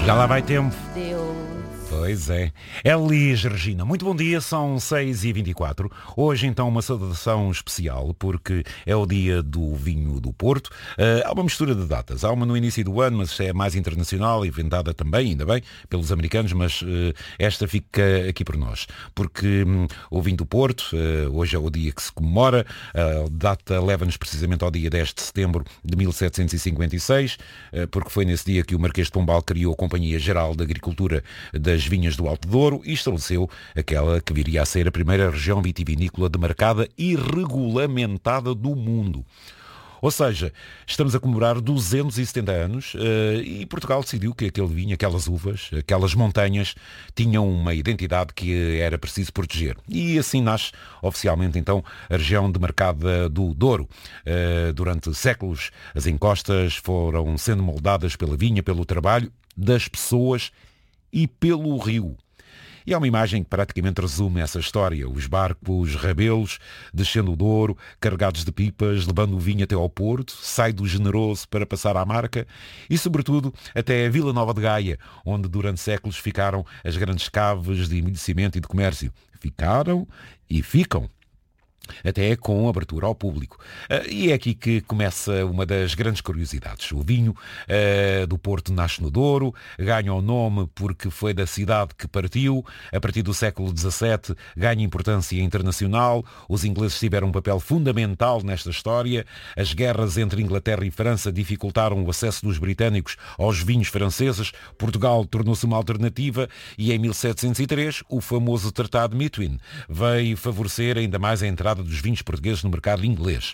Já lá vai tempo. Deus. Pois é. Elis Regina, muito bom dia, são 6h24. Hoje então uma saudação especial porque é o dia do vinho do Porto. Há uma mistura de datas, há uma no início do ano, mas é mais internacional, inventada também, ainda bem, pelos americanos, mas esta fica aqui por nós. Porque o vinho do Porto, hoje é o dia que se comemora, a data leva-nos precisamente ao dia 10 de setembro de 1756, porque foi nesse dia que o Marquês de Pombal criou a Companhia Geral de Agricultura das Vinhas do Alto Douro e estabeleceu aquela que viria a ser a primeira região vitivinícola demarcada e regulamentada do mundo. Ou seja, estamos a comemorar 270 anos e Portugal decidiu que aquele vinho, aquelas uvas, aquelas montanhas tinham uma identidade que era preciso proteger. E assim nasce oficialmente então a região demarcada do Douro. Durante séculos as encostas foram sendo moldadas pela vinha, pelo trabalho das pessoas e pelo rio. E há uma imagem que praticamente resume essa história. Os barcos rabelos descendo o Douro, carregados de pipas, levando o vinho até ao Porto, sai do Generoso para passar à Marca e, sobretudo, até a Vila Nova de Gaia, onde durante séculos ficaram as grandes caves de envelhecimento e de comércio. Ficaram e ficam. Até com abertura ao público. E é aqui que começa uma das grandes curiosidades. O vinho do Porto nasce no Douro, ganha o nome porque foi da cidade que partiu. A partir do século XVII ganha importância internacional. Os ingleses tiveram um papel fundamental nesta história. As guerras entre Inglaterra e França dificultaram o acesso dos britânicos aos vinhos franceses. Portugal tornou-se uma alternativa e em 1703 o famoso Tratado de Methuen veio favorecer ainda mais a entrada dos vinhos portugueses no mercado inglês.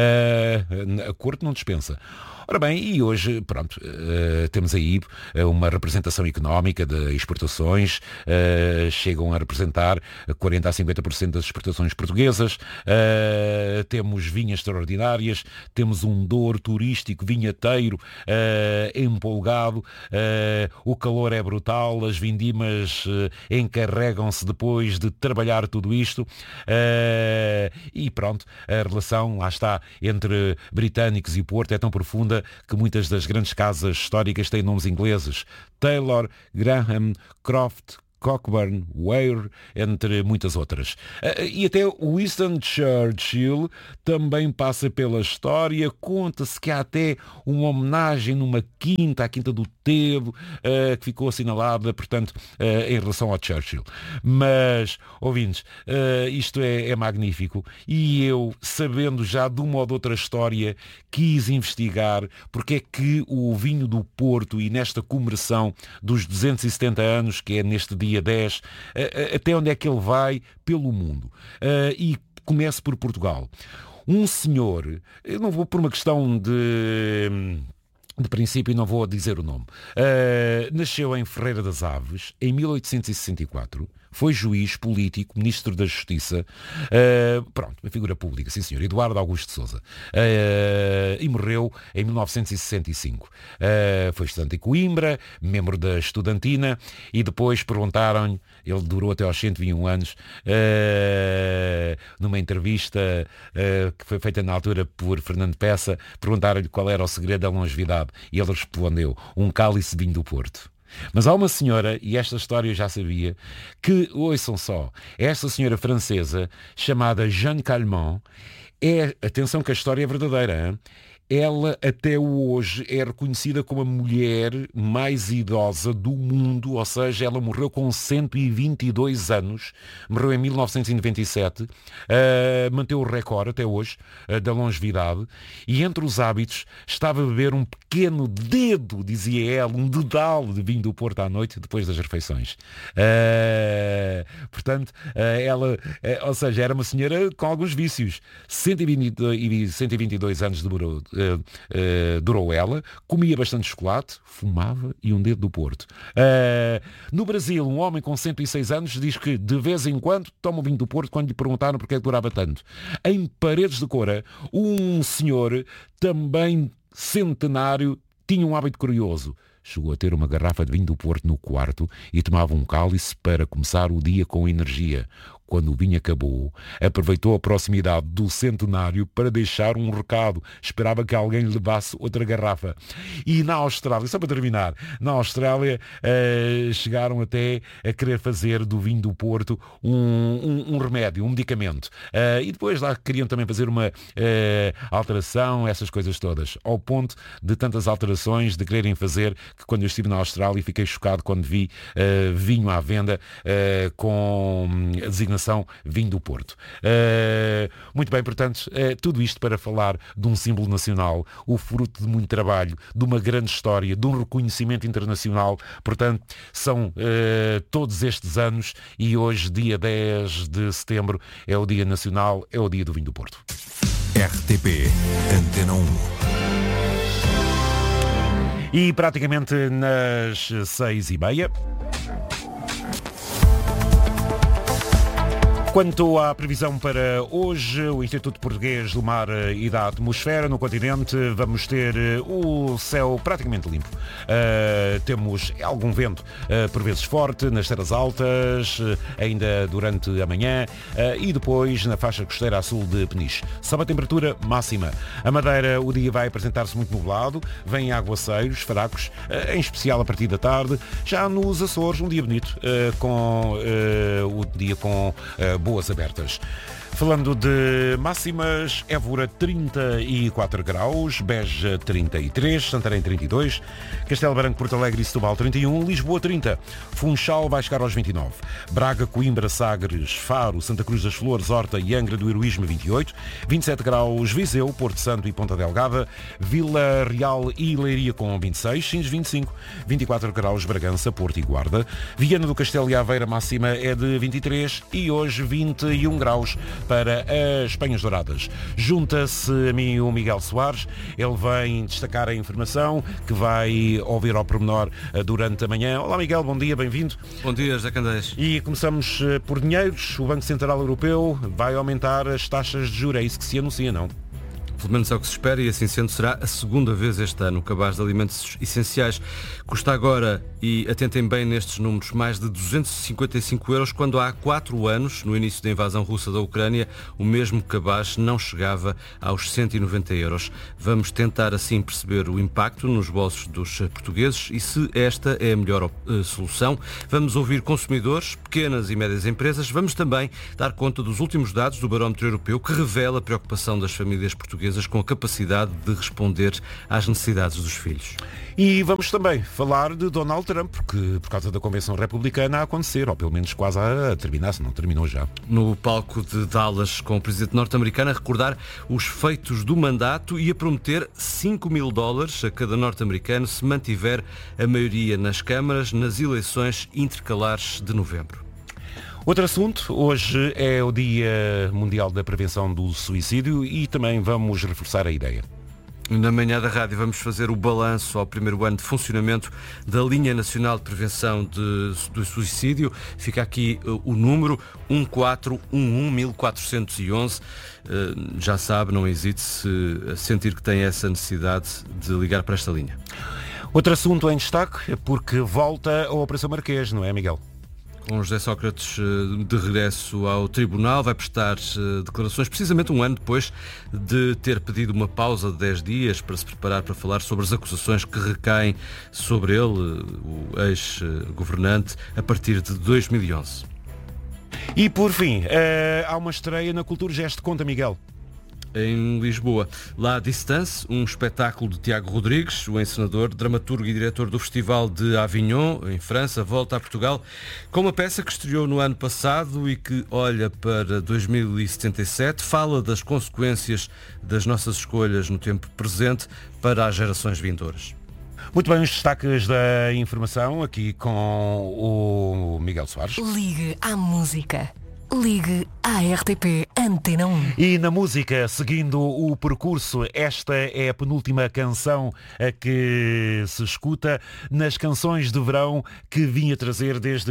A corte não dispensa. Ora bem, e hoje, pronto, temos aí uma representação económica de exportações, chegam a representar 40% a 50% das exportações portuguesas, temos vinhas extraordinárias, temos um Douro turístico, vinhateiro, empolgado, o calor é brutal, as vindimas encarregam-se depois de trabalhar tudo isto, e pronto, a relação, lá está, entre britânicos e Porto é tão profunda que muitas das grandes casas históricas têm nomes ingleses. Taylor, Graham, Croft, Cockburn, Weir, entre muitas outras. E até Winston Churchill também passa pela história. Conta-se que há até uma homenagem numa quinta, a Quinta do Tedo, que ficou assinalada, portanto, em relação ao Churchill. Mas, ouvintes, isto é magnífico. E eu, sabendo já de uma ou de outra história, quis investigar porque é que o vinho do Porto e nesta comemoração dos 270 anos, que é neste dia 10, até onde é que ele vai pelo mundo. E começo por Portugal. Um senhor, eu não vou por uma questão de princípio não vou dizer o nome, nasceu em Ferreira das Aves em 1864, foi juiz político, ministro da Justiça, pronto, uma figura pública, sim senhor, Eduardo Augusto de Sousa, e morreu em 1965. Foi estudante em Coimbra, membro da Estudantina, e depois perguntaram-lhe, ele durou até aos 101 anos, numa entrevista que foi feita na altura por Fernando Peça, perguntaram-lhe qual era o segredo da longevidade, e ele respondeu: um cálice de vinho do Porto. Mas há uma senhora, e esta história eu já sabia, que, ouçam só, esta senhora francesa, chamada Jeanne Calment, atenção que a história é verdadeira, hein? Ela até hoje é reconhecida como a mulher mais idosa do mundo, ou seja, ela morreu com 122 anos, morreu em 1997, manteve o recorde até hoje da longevidade, e entre os hábitos estava a beber um pequeno dedo, dizia ela, um dedal de vinho do Porto à noite, depois das refeições. Portanto, ela, ou seja, era uma senhora com alguns vícios. 122 anos durou ela, comia bastante chocolate, fumava e um dedo do Porto. No Brasil, um homem com 106 anos diz que de vez em quando toma o vinho do Porto quando lhe perguntaram porque é que durava tanto. Em Paredes de Coura, um senhor também centenário tinha um hábito curioso. Chegou a ter uma garrafa de vinho do Porto no quarto e tomava um cálice para começar o dia com energia. Quando o vinho acabou, aproveitou a proximidade do centenário para deixar um recado. Esperava que alguém lhe levasse outra garrafa. E na Austrália, só para terminar, na Austrália chegaram até a querer fazer do vinho do Porto um remédio, um medicamento. E depois lá queriam também fazer uma alteração, essas coisas todas. Ao ponto de tantas alterações, de quererem fazer, que quando eu estive na Austrália fiquei chocado quando vi vinho à venda com a designação vinho do Porto. Muito bem, portanto, tudo isto para falar de um símbolo nacional, o fruto de muito trabalho, de uma grande história, de um reconhecimento internacional. Portanto, são todos estes anos e hoje, dia 10 de setembro, é o Dia Nacional, é o Dia do Vinho do Porto. RTP Antena 1. E praticamente nas 6h30. Quanto à previsão para hoje, o Instituto Português do Mar e da Atmosfera, no continente, vamos ter o céu praticamente limpo. Temos algum vento, por vezes forte, nas terras altas, ainda durante a manhã, e depois na faixa costeira a sul de Peniche. Sobe a temperatura máxima. A Madeira, o dia vai apresentar-se muito nublado, vem aguaceiros fracos, em especial a partir da tarde. Já nos Açores, um dia bonito, com o dia com boas abertas. Falando de máximas, Évora 34 graus, Beja 33, Santarém 32, Castelo Branco, Porto Alegre e Setúbal 31, Lisboa 30, Funchal vai chegar aos 29, Braga, Coimbra, Sagres, Faro, Santa Cruz das Flores, Horta e Angra do Heroísmo 28, 27 graus Viseu, Porto Santo e Ponta Delgada, Vila Real e Leiria com 26, Sines 25, 24 graus Bragança, Porto e Guarda, Viana do Castelo e Aveira máxima é de 23 e hoje 21 graus para as Penhas Douradas. Junta-se a mim o Miguel Soares, ele vem destacar a informação que vai ouvir ao pormenor durante a manhã. Olá Miguel, bom dia, bem-vindo. Bom dia, José Candeias. E começamos por dinheiros. O Banco Central Europeu vai aumentar as taxas de juros, é isso que se anuncia, não? Pelo menos é o que se espera e assim sendo será a segunda vez este ano. O cabaz de alimentos essenciais custa agora, e atentem bem nestes números, mais de 255 euros, quando há 4 anos, no início da invasão russa da Ucrânia, o mesmo cabaz não chegava aos 190 euros. Vamos tentar assim perceber o impacto nos bolsos dos portugueses e se esta é a melhor solução. Vamos ouvir consumidores, pequenas e médias empresas. Vamos também dar conta dos últimos dados do Barómetro Europeu que revela a preocupação das famílias portuguesas com a capacidade de responder às necessidades dos filhos. E vamos também falar de Donald Trump, que por causa da Convenção Republicana a acontecer, ou pelo menos quase a terminar, se não terminou já. No palco de Dallas, com o presidente norte-americano a recordar os feitos do mandato e a prometer $5.000 a cada norte-americano se mantiver a maioria nas câmaras nas eleições intercalares de novembro. Outro assunto, hoje é o Dia Mundial da Prevenção do Suicídio e também vamos reforçar a ideia. Na manhã da rádio vamos fazer o balanço ao primeiro ano de funcionamento da Linha Nacional de Prevenção do Suicídio. Fica aqui o número 1411-1411. Já sabe, não hesite se sentir que tem essa necessidade de ligar para esta linha. Outro assunto em destaque, porque volta a Operação Marquês, não é, Miguel? Com José Sócrates de regresso ao tribunal, vai prestar declarações precisamente um ano depois de ter pedido uma pausa de 10 dias para se preparar para falar sobre as acusações que recaem sobre ele, o ex-governante, a partir de 2011. E por fim, há uma estreia na Cultura Gesto. Conta, Miguel. Em Lisboa. La Distance, um espetáculo de Tiago Rodrigues, o encenador, dramaturgo e diretor do Festival de Avignon, em França, volta a Portugal com uma peça que estreou no ano passado e que olha para 2077, fala das consequências das nossas escolhas no tempo presente para as gerações vindouras. Muito bem, os destaques da informação aqui com o Miguel Soares. Ligue à música. Ligue à RTP Antena 1. E na música, seguindo o percurso, esta é a penúltima canção a que se escuta nas canções de verão que vinha trazer desde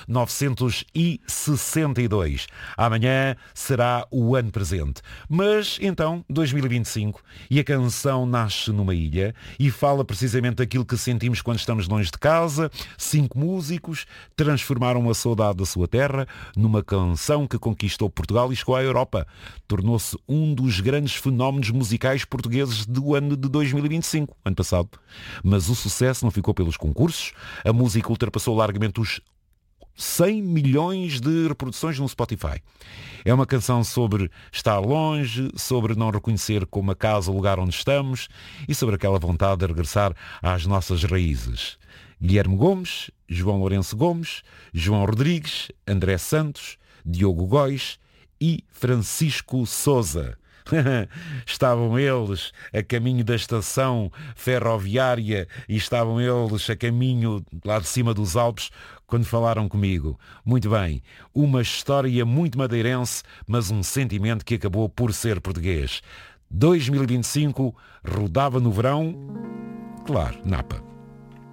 1962. Amanhã será o ano presente. Mas então, 2025, e a canção nasce numa ilha e fala precisamente daquilo que sentimos quando estamos longe de casa. 5 músicos transformaram a saudade da sua terra numa canção que conquistou Portugal e chegou à Europa. Tornou-se um dos grandes fenómenos musicais portugueses do ano de 2025, ano passado. Mas o sucesso não ficou pelos concursos. A música ultrapassou largamente os 100 milhões de reproduções no Spotify. É uma canção sobre estar longe, sobre não reconhecer como a casa o lugar onde estamos e sobre aquela vontade de regressar às nossas raízes. Guilherme Gomes, João Lourenço Gomes, João Rodrigues, André Santos, Diogo Góis e Francisco Sousa. Estavam eles a caminho da estação ferroviária e estavam eles a caminho lá de cima dos Alpes quando falaram comigo. Muito bem, uma história muito madeirense, mas um sentimento que acabou por ser português. 2025 rodava no verão, claro, Napa.